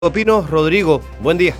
Pino. Rodrigo, buen día.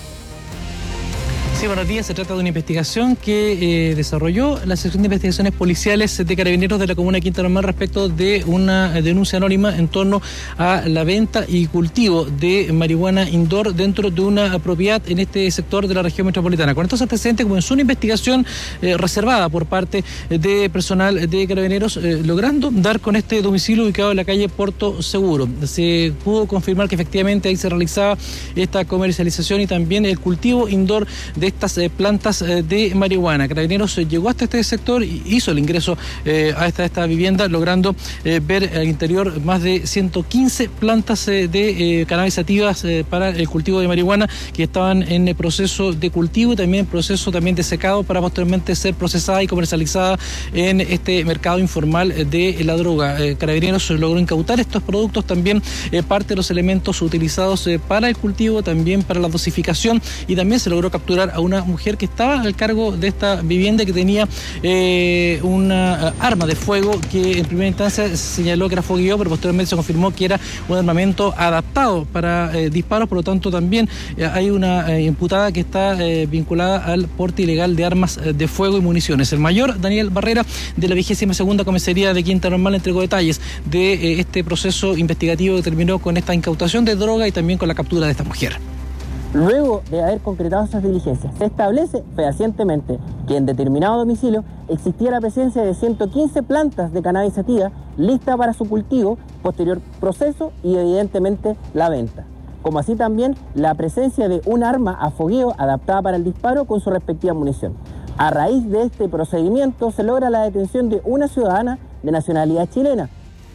Sí, buenos días. Se trata de una investigación que desarrolló la sección de investigaciones policiales de Carabineros de la comuna de Quinta Normal respecto de una denuncia anónima en torno a la venta y cultivo de marihuana indoor dentro de una propiedad en este sector de la región metropolitana. Con estos antecedentes comenzó una investigación reservada por parte de personal de Carabineros, logrando dar con este domicilio ubicado en la calle Puerto Seguro. Se pudo confirmar que efectivamente ahí se realizaba esta comercialización y también el cultivo indoor de estas plantas de marihuana. Carabineros llegó hasta este sector y hizo el ingreso a esta vivienda, logrando ver al interior más de 115 plantas de cannabis sativas para el cultivo de marihuana que estaban en el proceso de cultivo y también proceso de secado para posteriormente ser procesada y comercializada en este mercado informal de la droga. Carabineros logró incautar estos productos, también parte de los elementos utilizados para el cultivo, también para la dosificación, y también se logró capturar a una mujer que estaba al cargo de esta vivienda, que tenía una arma de fuego que en primera instancia se señaló que era fogueo, pero posteriormente se confirmó que era un armamento adaptado para disparos. Por lo tanto, también hay una imputada que está vinculada al porte ilegal de armas de fuego y municiones. El mayor Daniel Barrera, de la 22ª Comisaría de Quinta Normal, entregó detalles de este proceso investigativo que terminó con esta incautación de droga y también con la captura de esta mujer. Luego de haber concretado esas diligencias, se establece fehacientemente que en determinado domicilio existía la presencia de 115 plantas de cannabis sativa listas para su cultivo, posterior proceso y evidentemente la venta, como así también la presencia de un arma a fogueo adaptada para el disparo con su respectiva munición. A raíz de este procedimiento se logra la detención de una ciudadana de nacionalidad chilena.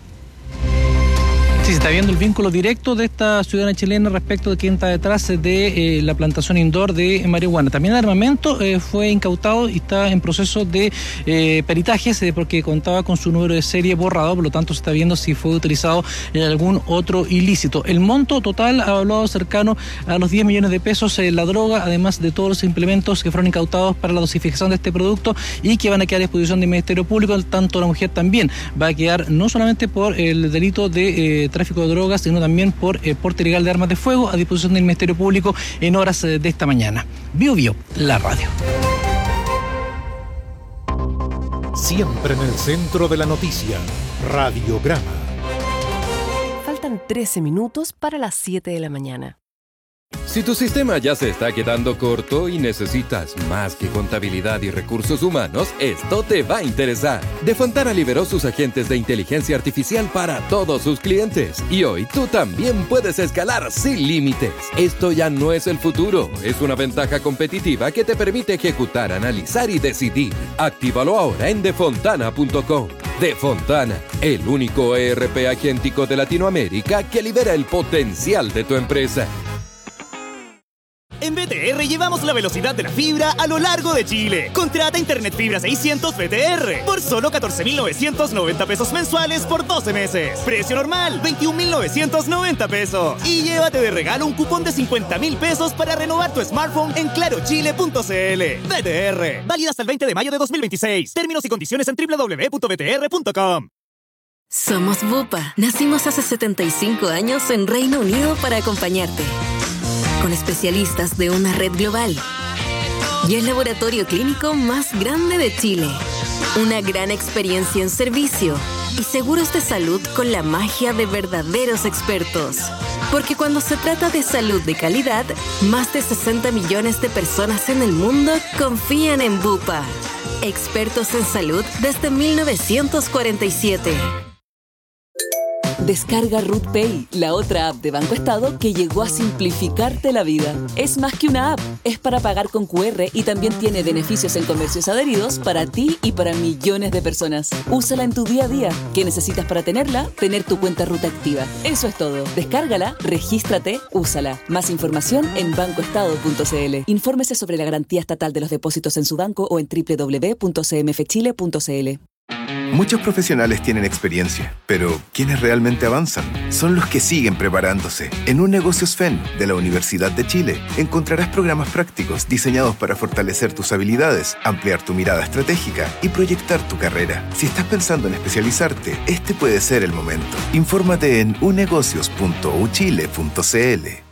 Sí, se está viendo el vínculo directo de esta ciudadana chilena respecto de quién está detrás de la plantación indoor de marihuana. También el armamento fue incautado y está en proceso de peritajes porque contaba con su número de serie borrado, por lo tanto se está viendo si fue utilizado en algún otro ilícito. El monto total ha hablado cercano a los 10 millones de pesos la droga, además de todos los implementos que fueron incautados para la dosificación de este producto y que van a quedar a disposición del Ministerio Público. Tanto la mujer también va a quedar no solamente por el delito de tráfico de drogas, sino también por porte ilegal de armas de fuego a disposición del Ministerio Público en horas de esta mañana. Bio, la radio. Siempre en el centro de la noticia, Radiograma. Faltan 13 minutos para las 7 de la mañana. Si tu sistema ya se está quedando corto y necesitas más que contabilidad y recursos humanos, esto te va a interesar. Defontana liberó sus agentes de inteligencia artificial para todos sus clientes. Y hoy tú también puedes escalar sin límites. Esto ya no es el futuro, es una ventaja competitiva que te permite ejecutar, analizar y decidir. Actívalo ahora en defontana.com. Defontana, el único ERP agéntico de Latinoamérica que libera el potencial de tu empresa. En BTR llevamos la velocidad de la fibra a lo largo de Chile. Contrata Internet Fibra 600 BTR por solo 14,990 pesos mensuales por 12 meses. Precio normal, 21,990 pesos. Y llévate de regalo un cupón de 50,000 pesos para renovar tu smartphone en clarochile.cl. BTR, válido hasta el 20 de mayo de 2026. Términos y condiciones en www.btr.com. Somos Bupa. Nacimos hace 75 años en Reino Unido para acompañarte, con especialistas de una red global y el laboratorio clínico más grande de Chile. Una gran experiencia en servicio y seguros de salud con la magia de verdaderos expertos. Porque cuando se trata de salud de calidad, más de 60 millones de personas en el mundo confían en Bupa. Expertos en salud desde 1947. Descarga Root Pay, la otra app de Banco Estado que llegó a simplificarte la vida. Es más que una app, es para pagar con QR y también tiene beneficios en comercios adheridos para ti y para millones de personas. Úsala en tu día a día. ¿Qué necesitas para tenerla? Tener tu cuenta Root activa. Eso es todo. Descárgala, regístrate, úsala. Más información en bancoestado.cl. Infórmese sobre la garantía estatal de los depósitos en su banco o en www.cmfchile.cl. Muchos profesionales tienen experiencia, pero ¿quiénes realmente avanzan? Son los que siguen preparándose. En Un Negocios FEN de la Universidad de Chile encontrarás programas prácticos diseñados para fortalecer tus habilidades, ampliar tu mirada estratégica y proyectar tu carrera. Si estás pensando en especializarte, este puede ser el momento. Infórmate en unegocios.uchile.cl.